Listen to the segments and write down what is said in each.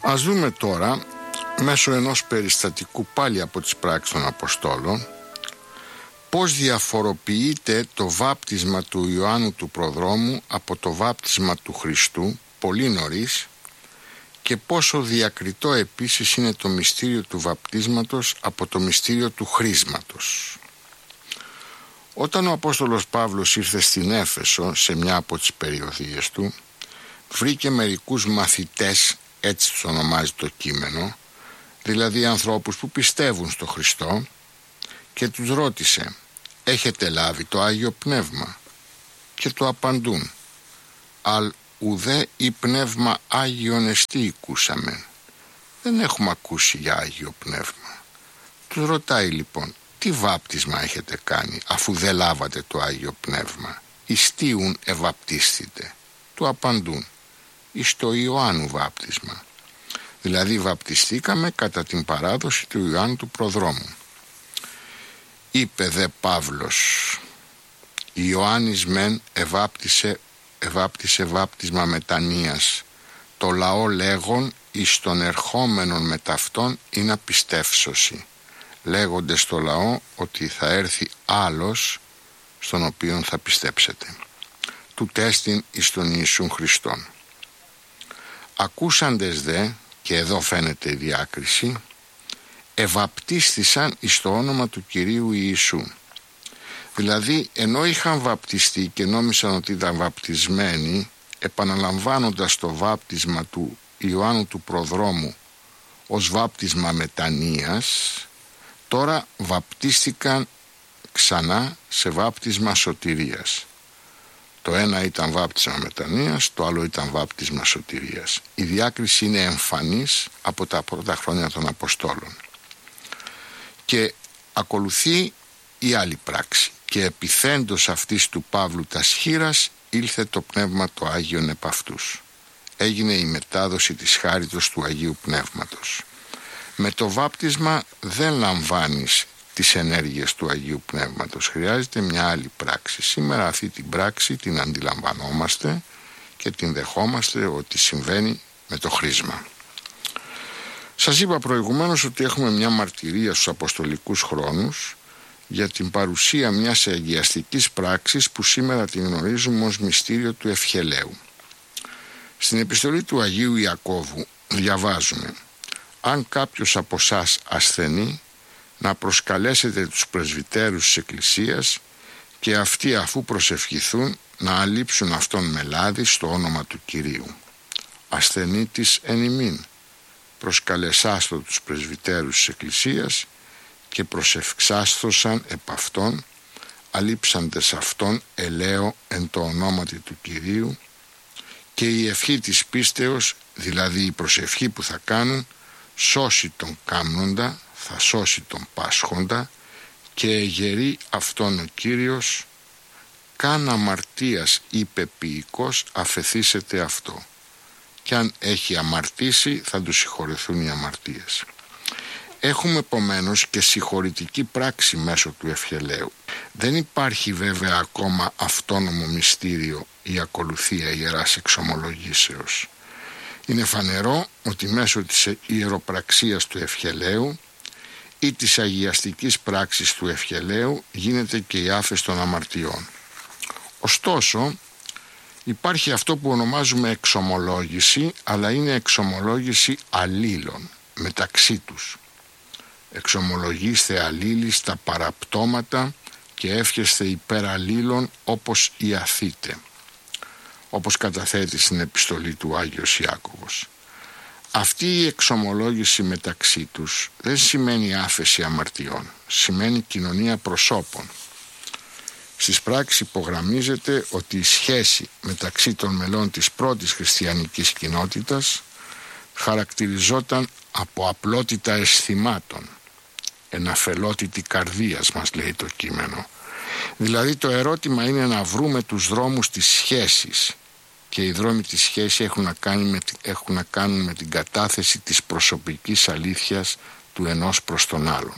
Ας δούμε τώρα, μέσω ενός περιστατικού πάλι από τις πράξεις των Αποστόλων, πώς διαφοροποιείται το βάπτισμα του Ιωάννου του Προδρόμου από το βάπτισμα του Χριστού πολύ νωρίς και πόσο διακριτό επίσης είναι το μυστήριο του βαπτίσματος από το μυστήριο του χρίσματος. Όταν ο Απόστολος Παύλος ήρθε στην Έφεσο σε μια από τις περιοδίες του, βρήκε μερικούς μαθητές, έτσι τους ονομάζει το κείμενο, δηλαδή ανθρώπους που πιστεύουν στο Χριστό, και τους ρώτησε: «Έχετε λάβει το Άγιο Πνεύμα?» Και του απαντούν: «Αλ ουδέ η Πνεύμα Άγιον εστί ακούσαμεν». Δεν έχουμε ακούσει για Άγιο Πνεύμα. Τους ρωτάει λοιπόν: «Τι βάπτισμα έχετε κάνει αφού δεν λάβατε το Άγιο Πνεύμα? Ιστίουν ευαπτίστητε?» Του απαντούν: «Εις το Ιωάννου βάπτισμα». Δηλαδή βαπτιστήκαμε κατά την παράδοση του Ιωάννου του Προδρόμου. Είπε δε Παύλος: «Ιωάννης μεν εβάπτισε βάπτισμα μετανοίας, το λαό λέγον εις των ερχόμενων μετ' αυτόν είναι απιστεύσωση, λέγονται στο λαό ότι θα έρθει άλλος στον οποίον θα πιστέψετε. Του τέστην εις τον Ιησούν Χριστόν». Ακούσαντες δε, και εδώ φαίνεται η διάκριση, ευαπτίστησαν εις το όνομα του Κυρίου Ιησού. Δηλαδή, ενώ είχαν βαπτιστεί και νόμισαν ότι ήταν βαπτισμένοι, επαναλαμβάνοντας το βάπτισμα του Ιωάννου του Προδρόμου ως βάπτισμα μετανοίας, τώρα βαπτίστηκαν ξανά σε βάπτισμα σωτηρίας. Το ένα ήταν βάπτισμα μετανοίας, το άλλο ήταν βάπτισμα σωτηρίας. Η διάκριση είναι εμφανής από τα πρώτα χρόνια των Αποστόλων. Και ακολουθεί η άλλη πράξη. «Και επιθέντος αυτής του Παύλου τας χήρας ήλθε το Πνεύμα το Άγιον επ' αυτούς». Έγινε η μετάδοση της χάριτος του Αγίου Πνεύματος. Με το βάπτισμα δεν λαμβάνεις τις ενέργειες του Αγίου Πνεύματος. Χρειάζεται μια άλλη πράξη. Σήμερα αυτή την πράξη την αντιλαμβανόμαστε και την δεχόμαστε ότι συμβαίνει με το χρίσμα. Σας είπα προηγουμένως ότι έχουμε μια μαρτυρία στους αποστολικούς χρόνους για την παρουσία μιας αγιαστικής πράξης που σήμερα την γνωρίζουμε ως μυστήριο του ευχελαίου. Στην επιστολή του Αγίου Ιακώβου διαβάζουμε: «Αν κάποιος από εσάς ασθενεί, να προσκαλέσετε τους πρεσβυτέρους της Εκκλησίας και αυτοί αφού προσευχηθούν να αλείψουν αυτόν με λάδι στο όνομα του Κυρίου. Ασθενήτης εν ημίν, προσκαλεσάστο τους πρεσβυτέρους της Εκκλησίας και προσευχσάστοσαν επ' αυτόν, αλείψαντες αυτόν ελαίο εν το ονόματι του Κυρίου, και η ευχή της πίστεως, δηλαδή η προσευχή που θα κάνουν, σώσει τον κάμνοντα, θα σώσει τον πάσχοντα, και εγερεί αυτόν ο Κύριος, καν αμαρτίας είπε ποιητικός αφεθήσετε αυτό, και αν έχει αμαρτήσει θα του συγχωρεθούν οι αμαρτίες». Έχουμε επομένως και συγχωρητική πράξη μέσω του ευχελαίου. Δεν υπάρχει βέβαια ακόμα αυτόνομο μυστήριο η ακολουθία ιεράς εξομολογήσεως. Είναι φανερό ότι μέσω της ιεροπραξίας του ευχελαίου ή της αγιαστικής πράξης του ευχελαίου γίνεται και η άφεση των αμαρτιών. Ωστόσο, υπάρχει αυτό που ονομάζουμε εξομολόγηση, αλλά είναι εξομολόγηση αλλήλων μεταξύ τους. Εξομολογήστε αλλήλοι στα παραπτώματα και εύχεστε υπέρ αλλήλων όπως ιαθείτε, όπως καταθέτει στην επιστολή του Άγιος Ιάκωβος. Αυτή η εξομολόγηση μεταξύ τους δεν σημαίνει άφεση αμαρτιών, σημαίνει κοινωνία προσώπων. Στις πράξεις υπογραμμίζεται ότι η σχέση μεταξύ των μελών της πρώτης χριστιανικής κοινότητας χαρακτηριζόταν από απλότητα αισθημάτων, εναφελότητη καρδίας, μας λέει το κείμενο. Δηλαδή το ερώτημα είναι να βρούμε τους δρόμους της σχέσης, και οι δρόμοι της σχέσης έχουν να κάνουν με την κατάθεση της προσωπικής αλήθειας του ενός προς τον άλλον.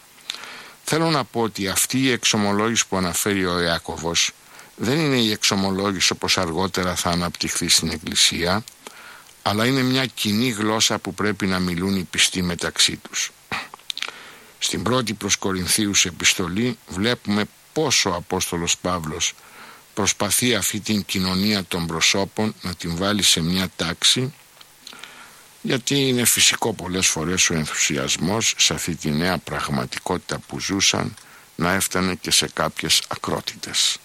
Θέλω να πω ότι αυτή η εξομολόγηση που αναφέρει ο Ιάκωβος δεν είναι η εξομολόγηση όπως αργότερα θα αναπτυχθεί στην Εκκλησία, αλλά είναι μια κοινή γλώσσα που πρέπει να μιλούν οι πιστοί μεταξύ τους. Στην πρώτη προς Κορινθίους επιστολή βλέπουμε πόσο ο Απόστολος Παύλος προσπαθεί αυτή την κοινωνία των προσώπων να την βάλει σε μια τάξη, γιατί είναι φυσικό πολλές φορές ο ενθουσιασμός σε αυτή τη νέα πραγματικότητα που ζούσαν να έφτανε και σε κάποιες ακρότητες.